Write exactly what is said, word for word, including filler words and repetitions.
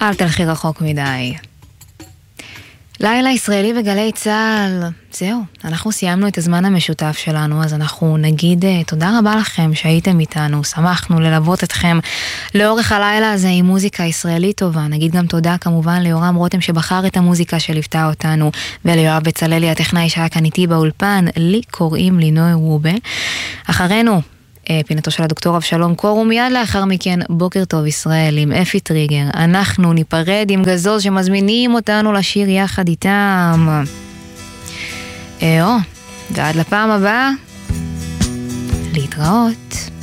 אל תלכי רחוק מדי. לילה ישראלי בגלי צהל. זהו, אנחנו סיימנו את הזמן המשותף שלנו, אז אנחנו נגיד תודה רבה לכם שהייתם איתנו, שמחנו ללוות אתכם לאורך הלילה הזה עם מוזיקה ישראלית טובה. נגיד גם תודה כמובן ליורם רותם שבחר את המוזיקה שליוותה אותנו, וליואב בצללי הטכנאי שהיה כאן איתי באולפן. לי קוראים לי נוי רובה. אחרינו פינתו של הדוקטור אבשלום קור, ומיד לאחר מכן בוקר טוב ישראל עם אפי טריגר. אנחנו ניפרד עם גזוז שמזמינים אותנו לשיר יחד איתם. אה, או, ועד לפעם הבאה, להתראות.